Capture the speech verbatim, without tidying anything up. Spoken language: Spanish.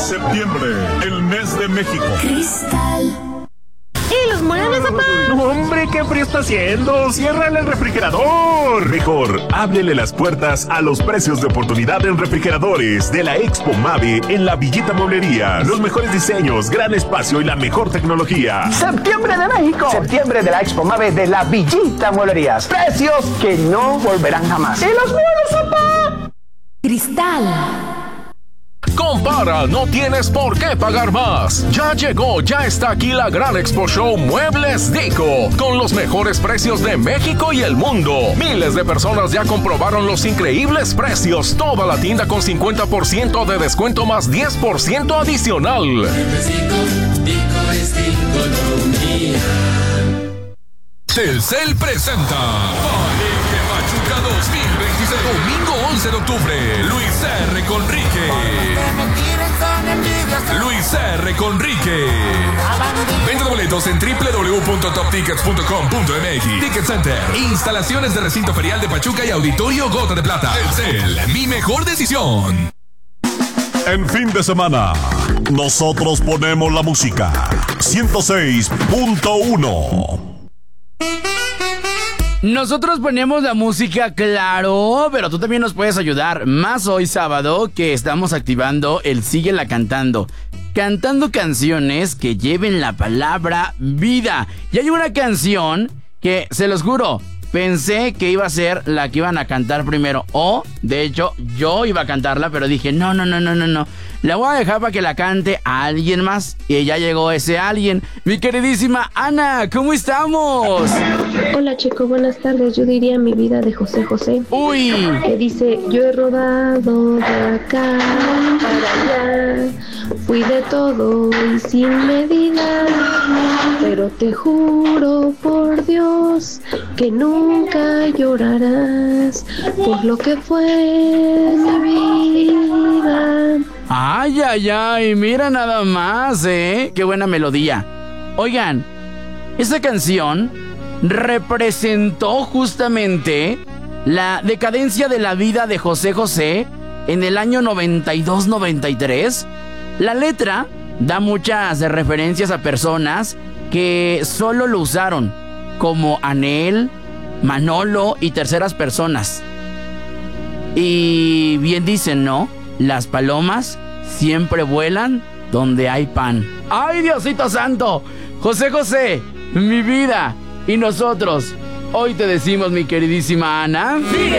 Septiembre, el mes de México. Cristal. ¿Y los muebles, papá? No, hombre, qué frío está haciendo. Ciérrale el refrigerador. Mejor, ábrele las puertas a los precios de oportunidad en refrigeradores de la Expo Mave en la Villita Mueblerías. Los mejores diseños, gran espacio y la mejor tecnología. Septiembre de México. Septiembre de la Expo Mave de la Villita Mueblerías. Precios que no volverán jamás. ¿Y los muebles, papá? Cristal. Compara, no tienes por qué pagar más. Ya llegó, ya está aquí la gran Expo Show Muebles Dico, con los mejores precios de México y el mundo. Miles de personas ya comprobaron los increíbles precios. Toda la tienda con cincuenta por ciento de descuento más diez por ciento adicional. Telcel presenta Palenque Pachuca dos mil veintiséis. Domingo once de octubre. Luis R. Conrique. Luis R. Conrique. Venta de boletos en doble u doble u doble u punto top tickets punto com punto m x. Ticket Center. Instalaciones de recinto ferial de Pachuca y Auditorio Gota de Plata. Telcel, mi mejor decisión. En fin de semana, nosotros ponemos la música. ciento seis punto uno. Nosotros ponemos la música, claro, pero tú también nos puedes ayudar. Más hoy sábado que estamos activando el Síguela Cantando. Cantando canciones que lleven la palabra vida. Y hay una canción que, se los juro, pensé que iba a ser la que iban a cantar primero. O, de hecho, yo iba a cantarla, pero dije, no, no, no, no, no, no. La voy a dejar para que la cante a alguien más. Y ya llegó ese alguien. Mi queridísima Ana, ¿cómo estamos? Hola, chico, buenas tardes. Yo diría Mi Vida de José José. Uy. Que dice, yo he rodado de acá para allá. Fui de todo y sin medida. Pero te juro por Dios que nunca llorarás por lo que fue mi vida. Ay, ay, ay, mira nada más, ¿eh? Qué buena melodía. Oigan, esta canción representó justamente la decadencia de la vida de José José en el año noventa y dos noventa y tres. La letra da muchas referencias a personas que solo lo usaron, como Anel, Manolo y terceras personas. Y bien dicen, ¿no? Las palomas siempre vuelan donde hay pan. ¡Ay, Diosito Santo! José José, mi vida. Y nosotros, hoy te decimos, mi queridísima Ana, ¡sigue